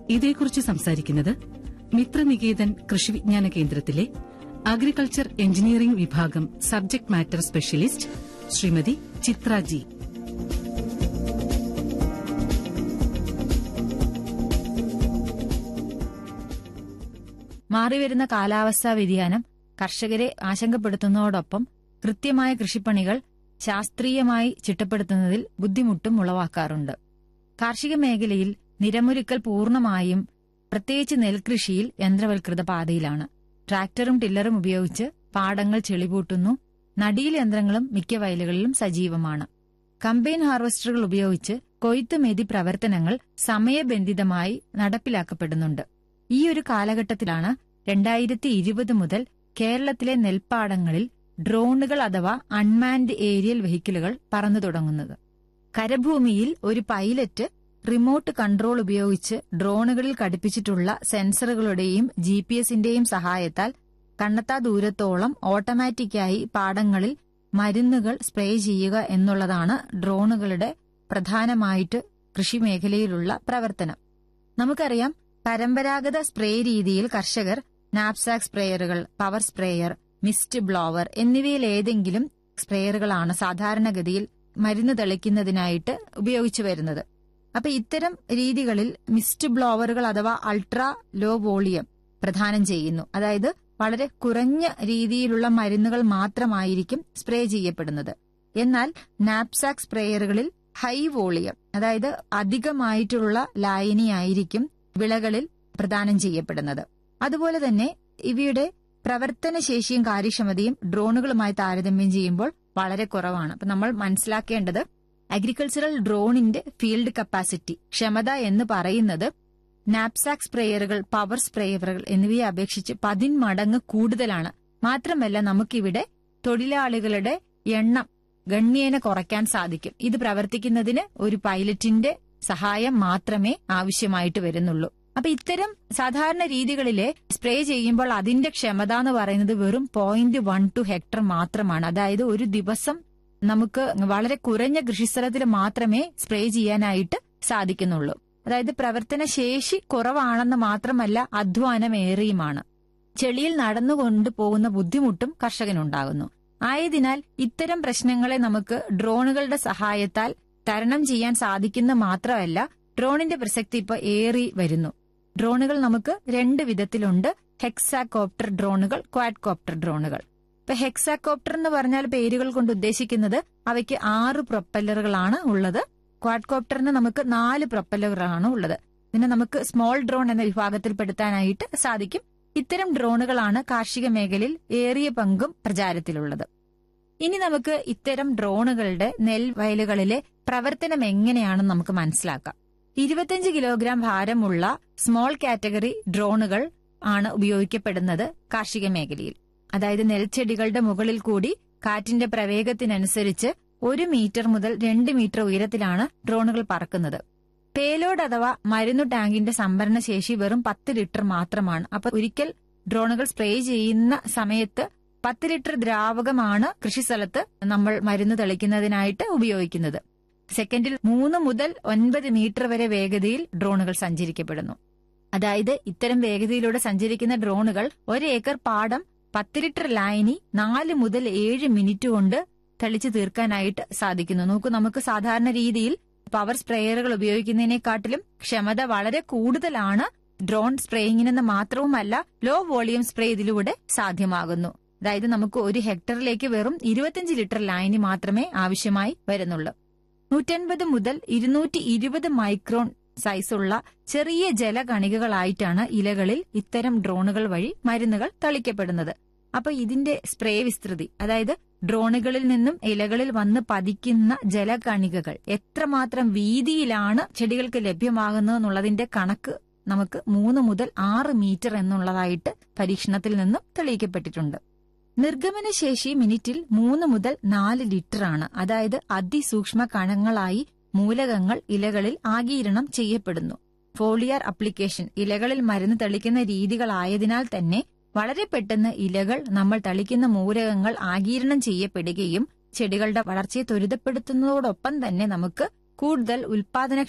ഇതേക്കുറിച്ച് സംസാരിക്കുന്നത് മിത്രനികേതൻ കൃഷിവിജ്ഞാന കേന്ദ്രത്തിലെ അഗ്രികൾച്ചർ എഞ്ചിനീയറിംഗ് വിഭാഗം സബ്ജക്ട് മാറ്റർ സ്പെഷ്യലിസ്റ്റ് ശ്രീമതി ചിത്ര ജി. മാറിവരുന്ന കാലാവസ്ഥാ വ്യതിയാനം കർഷകരെ ആശങ്കപ്പെടുത്തുന്നതോടൊപ്പം കൃത്യമായ കൃഷിപ്പണികൾ ശാസ്ത്രീയമായി ചിട്ടപ്പെടുത്തുന്നതിൽ ബുദ്ധിമുട്ടും ഉളവാക്കാറുണ്ട്. കാർഷിക മേഖലയിൽ നിരമൊരുക്കൽ പൂർണ്ണമായും, പ്രത്യേകിച്ച് നെൽകൃഷിയിൽ, യന്ത്രവൽകൃത പാതയിലാണ്. ട്രാക്ടറും ടില്ലറും ഉപയോഗിച്ച് പാടങ്ങൾ ചെളിപൂട്ടുന്നു. നടീൽ യന്ത്രങ്ങളും മിക്ക വയലുകളിലും സജീവമാണ്. കമ്പൈൻ ഹാർവസ്റ്ററുകൾ ഉപയോഗിച്ച് കൊയ്ത്ത് മെതി പ്രവർത്തനങ്ങൾ സമയബന്ധിതമായി നടപ്പിലാക്കപ്പെടുന്നുണ്ട്. ഈ ഒരു കാലഘട്ടത്തിലാണ് 2020 മുതൽ കേരളത്തിലെ നെൽപ്പാടങ്ങളിൽ ഡ്രോണുകൾ അഥവാ അൺമാൻഡ് ഏരിയൽ വെഹിക്കിളുകൾ പറന്നു തുടങ്ങുന്നത്. കരഭൂമിയിൽ ഒരു പൈലറ്റ് റിമോട്ട് കൺട്രോൾ ഉപയോഗിച്ച് ഡ്രോണുകളിൽ ഘടിപ്പിച്ചിട്ടുള്ള സെൻസറുകളുടെയും GPS-ന്റെയും സഹായത്താൽ കണ്ണെത്താ ദൂരത്തോളം ഓട്ടോമാറ്റിക്കായി പാടങ്ങളിൽ മരുന്നുകൾ സ്പ്രേ ചെയ്യുക എന്നുള്ളതാണ് ഡ്രോണുകളുടെ പ്രധാനമായിട്ട് കൃഷിമേഖലയിലുള്ള പ്രവർത്തനം. നമുക്കറിയാം, പരമ്പരാഗത സ്പ്രേ രീതിയിൽ കർഷകർ knapsack സ്പ്രേയറുകൾ, power sprayer, mist blower എന്നിവയിലേതെങ്കിലും സ്പ്രേയറുകളാണ് സാധാരണഗതിയിൽ മരുന്ന് തെളിക്കുന്നതിനായിട്ട് ഉപയോഗിച്ചു വരുന്നത്. അപ്പൊ ഇത്തരം രീതികളിൽ മിസ്റ്റ് ബ്ലോവറുകൾ അഥവാ അൾട്രാ ലോ വോളിയം പ്രദാനം ചെയ്യുന്നു. അതായത് വളരെ കുറഞ്ഞ രീതിയിലുള്ള മരുന്നുകൾ മാത്രമായിരിക്കും സ്പ്രേ ചെയ്യപ്പെടുന്നത്. എന്നാൽ നാപ്സാക് സ്പ്രേയറുകളിൽ ഹൈ വോളിയം, അതായത് അധികമായിട്ടുള്ള ലായനിയായിരിക്കും വിളകളിൽ പ്രദാനം ചെയ്യപ്പെടുന്നത്. അതുപോലെ തന്നെ ഇവയുടെ പ്രവർത്തനശേഷിയും കാര്യക്ഷമതയും ഡ്രോണുകളുമായി താരതമ്യം ചെയ്യുമ്പോൾ വളരെ കുറവാണ്. അപ്പൊ നമ്മൾ മനസ്സിലാക്കേണ്ടത്, അഗ്രികൾച്ചറൽ ഡ്രോണിന്റെ ഫീൽഡ് കപ്പാസിറ്റി, ക്ഷമത എന്ന് പറയുന്നത് നാപ്സാക് സ്പ്രേയറുകൾ, പവർ സ്പ്രേയറുകൾ എന്നിവയെ അപേക്ഷിച്ച് 10 മടങ്ങ് കൂടുതലാണ്. മാത്രമല്ല, നമുക്കിവിടെ തൊഴിലാളികളുടെ എണ്ണം ഗണ്യേന കുറയ്ക്കാൻ സാധിക്കും. ഇത് പ്രവർത്തിക്കുന്നതിന് ഒരു പൈലറ്റിന്റെ സഹായം മാത്രമേ ആവശ്യമായിട്ട് വരുന്നുള്ളൂ. അപ്പൊ ഇത്തരം സാധാരണ രീതികളിലെ സ്പ്രേ ചെയ്യുമ്പോൾ അതിന്റെ ക്ഷമത എന്ന് പറയുന്നത് വെറും 0.12 ഹെക്ടർ മാത്രമാണ്. അതായത് ഒരു ദിവസം നമുക്ക് വളരെ കുറഞ്ഞ കൃഷിസ്ഥലത്തിൽ മാത്രമേ സ്പ്രേ ചെയ്യാനായിട്ട് സാധിക്കുന്നുള്ളൂ. അതായത് പ്രവർത്തന ശേഷി കുറവാണെന്ന് മാത്രമല്ല, അധ്വാനമേറിയുമാണ്. ചെളിയിൽ നടന്നുകൊണ്ട് പോകുന്ന ബുദ്ധിമുട്ടും കർഷകനുണ്ടാകുന്നു. ആയതിനാൽ ഇത്തരം പ്രശ്നങ്ങളെ നമുക്ക് ഡ്രോണുകളുടെ സഹായത്താൽ തരണം ചെയ്യാൻ സാധിക്കുന്ന മാത്രമല്ല, ഡ്രോണിന്റെ പ്രസക്തി ഇപ്പോൾ ഏറി വരുന്നു. ഡ്രോണുകൾ നമുക്ക് 2 വിധത്തിലുണ്ട്: ഹെക്സാകോപ്റ്റർ ഡ്രോണുകൾ, ക്വാഡ്കോപ്റ്റർ ഡ്രോണുകൾ. ഇപ്പൊ ഹെക്സാകോപ്റ്റർ എന്ന് പറഞ്ഞാൽ പേരുകൾ കൊണ്ട് ഉദ്ദേശിക്കുന്നത് അവയ്ക്ക് 6 പ്രൊപ്പല്ലറുകളാണ് ഉള്ളത്. ക്വാഡ്കോപ്റ്ററിന് നമുക്ക് 4 പ്രൊപ്പല്ലറുകളാണ് ഉള്ളത്. ഇതിനെ നമുക്ക് സ്മോൾ ഡ്രോൺ എന്ന വിഭാഗത്തിൽപ്പെടുത്താനായിട്ട് സാധിക്കും. ഇത്തരം ഡ്രോണുകളാണ് കാർഷിക മേഖലയിൽ ഏറിയ പങ്കും പ്രചാരത്തിലുള്ളത്. ഇനി നമുക്ക് ഇത്തരം ഡ്രോണുകളുടെ നെൽവയലുകളിലെ പ്രവർത്തനം എങ്ങനെയാണെന്ന് നമുക്ക് മനസ്സിലാക്കാം. 25 കിലോഗ്രാം ഭാരമുള്ള സ്മോൾ കാറ്റഗറി ഡ്രോണുകൾ ആണ് ഉപയോഗിക്കപ്പെടുന്നത് കാർഷിക മേഖലയിൽ. അതായത് നെൽച്ചെടികളുടെ മുകളിൽ കൂടി കാറ്റിന്റെ പ്രവേഗത്തിനനുസരിച്ച് 1 മീറ്റർ മുതൽ 2 മീറ്റർ ഉയരത്തിലാണ് ഡ്രോണുകൾ പറക്കുന്നത്. പേലോഡ് അഥവാ മരുന്നു ടാങ്കിന്റെ സംഭരണ ശേഷി വെറും 10 ലിറ്റർ മാത്രമാണ്. അപ്പൊ ഒരിക്കൽ ഡ്രോണുകൾ സ്പ്രേ ചെയ്യുന്ന സമയത്ത് 10 ലിറ്റർ ദ്രാവകമാണ് കൃഷിസ്ഥലത്ത് നമ്മൾ മരുന്ന് തെളിക്കുന്നതിനായിട്ട് ഉപയോഗിക്കുന്നത്. സെക്കൻഡിൽ 3 മുതൽ 9 മീറ്റർ വരെ വേഗതയിൽ ഡ്രോണുകൾ സഞ്ചരിക്കപ്പെടുന്നു. അതായത് ഇത്തരം വേഗതയിലൂടെ സഞ്ചരിക്കുന്ന ഡ്രോണുകൾ 1 ഏക്കർ പാടം 10 ലിറ്റർ ലായനി 4 മുതൽ 7 മിനിറ്റ് കൊണ്ട് തെളിച്ചു തീർക്കാനായിട്ട് സാധിക്കുന്നു. നോക്കൂ, നമുക്ക് സാധാരണ രീതിയിൽ പവർ സ്പ്രേയറുകൾ ഉപയോഗിക്കുന്നതിനെക്കാട്ടിലും ക്ഷമത വളരെ കൂടുതലാണ് ഡ്രോൺ സ്പ്രേയിങ്ങിനെന്ന് മാത്രവുമല്ല, ലോ വോളിയം സ്പ്രേ ഇതിലൂടെ സാധ്യമാകുന്നു. അതായത് നമുക്ക് 1 ഹെക്ടറിലേക്ക് വെറും 25 ലിറ്റർ ലായനി മാത്രമേ ആവശ്യമായി വരുന്നുള്ളൂ. 150 മുതൽ 220 മൈക്രോൺ സൈസുള്ള ചെറിയ ജലകണികകളായിട്ടാണ് ഇലകളിൽ ഇത്തരം ഡ്രോണുകൾ വഴി മരുന്നുകൾ തളിക്കപ്പെടുന്നത്. അപ്പൊ ഇതിന്റെ സ്പ്രേ വിസ്തൃതി, അതായത് ഡ്രോണുകളിൽ നിന്നും ഇലകളിൽ വന്ന് പതിക്കുന്ന ജലകണികകൾ എത്രമാത്രം വീതിയിലാണ് ചെടികൾക്ക് ലഭ്യമാകുന്നതെന്നുള്ളതിന്റെ കണക്ക് നമുക്ക് 3 മുതൽ 6 മീറ്റർ എന്നുള്ളതായിട്ട് പരീക്ഷണത്തിൽ നിന്നും തെളിയിക്കപ്പെട്ടിട്ടുണ്ട്. നിർഗമനശേഷി മിനിറ്റിൽ 3 മുതൽ 4 ലിറ്റർ ആണ്. അതായത് അതിസൂക്ഷ്മ കണങ്ങളായി മൂലകങ്ങൾ ഇലകളിൽ ആഗിരണം ചെയ്യപ്പെടുന്നു. ഫോളിയാർ അപ്ലിക്കേഷൻ ഇലകളിൽ മരുന്ന് തളിക്കുന്ന രീതികളായതിനാൽ തന്നെ വളരെ പെട്ടെന്ന് ഇലകൾ നമ്മൾ തളിക്കുന്ന മൂലകങ്ങൾ ആഗിരണം ചെയ്യപ്പെടുകയും ചെടികളുടെ വളർച്ചയെ ത്വരിതപ്പെടുത്തുന്നതോടൊപ്പം തന്നെ നമുക്ക് കൂടുതൽ ഉൽപാദന